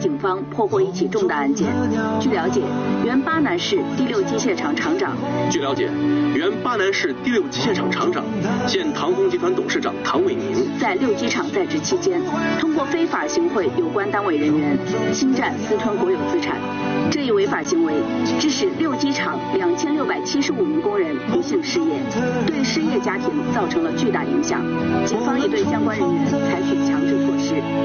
警方破获一起重大案件。据了解，原巴南市第6机械厂厂长。 据了解，原巴南市第6机械厂厂长、现唐红集团董事长唐伟明， 在6机厂在职期间，通过非法行贿有关单位人员，侵占私吞国有资产。这一违法行为致使6机厂2675名工人不幸失业，对失业家庭造成了巨大影响。警方已对相关人员采取强制措施。